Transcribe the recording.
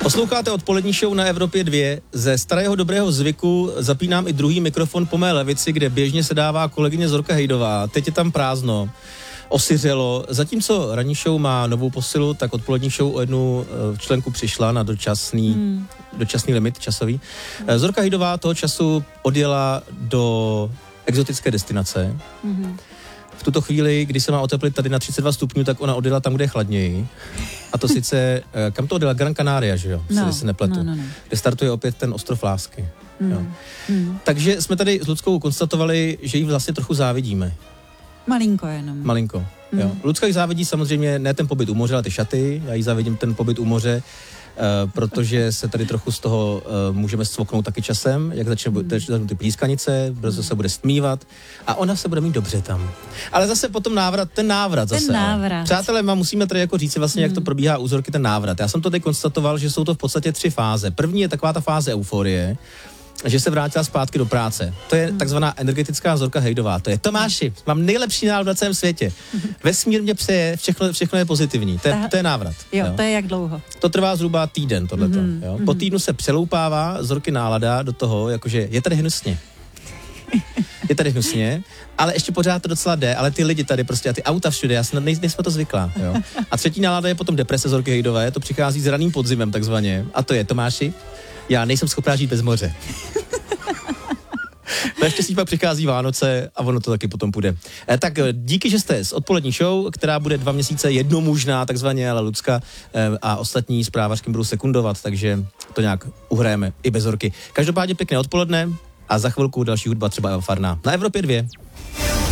Posloucháte odpolední show na Evropě 2. Ze starého dobrého zvyku zapínám i druhý mikrofon po mé levici, kde běžně se dává kolegyně Zorka Hejdová. Teď je tam prázdno, osiřelo. Zatímco ranní show má novou posilu, tak odpolední show o jednu členku přišla na dočasný limit časový. Zorka Hejdová toho času odjela do exotické destinace. V tuto chvíli, kdy se má oteplit tady na 32 stupňů, tak ona odjela tam, kde je chladněji. A to sice, kam to odjela? Gran Canaria, že jo? Se nepletu. No. Kde startuje opět ten ostrov lásky. Jo. Takže jsme tady s Luckou konstatovali, že jí vlastně trochu závidíme. Malinko jenom. Malinko, jo. Lucka jí závidí samozřejmě ne ten pobyt u moře, ale ty šaty. Já jí závidím ten pobyt u moře, protože se tady trochu z toho můžeme scvoknout taky časem, jak začnou ty plískanice, brzo se bude stmívat a ona se bude mít dobře tam. Ale zase potom ten návrat zase. Přátelé, musíme tady jako říct vlastně, jak to probíhá u Zorky ten návrat. Já jsem to teď konstatoval, že jsou to v podstatě 3 fáze. První je taková ta fáze euforie, že se vrátila zpátky do práce. To je takzvaná energetická Zorka Hejdová. To je Tomáši, mám nejlepší náladu na celém světě. Vesmír mě přeje, všechno je pozitivní. To je návrat. Jo, to je jak dlouho? To trvá zhruba týden, tohleto. Jo? Po týdnu se přeloupává Zorky nálada do toho, jakože je tady hnusně. Je tady hnusně, ale ještě pořád to docela jde, ale ty lidi tady prostě a ty auta všude, já snad nejsme to zvyklá. Jo? A třetí nálada je potom deprese Zorky Hejdové, to přichází s raným podzimem takzvaně. A to je Tomáši, já nejsem schopná žít bez moře. Naštěstí pak přichází Vánoce a ono to taky potom půjde. Tak díky, že jste s odpolední show, která bude 2 měsíce jednomužná, takzvaně, ale Lucka a ostatní zprávařky budou sekundovat, takže to nějak uhrajeme i bez Zorky. Každopádně pěkné odpoledne a za chvilku další hudba, třeba Eva Farná. Na Evropě 2.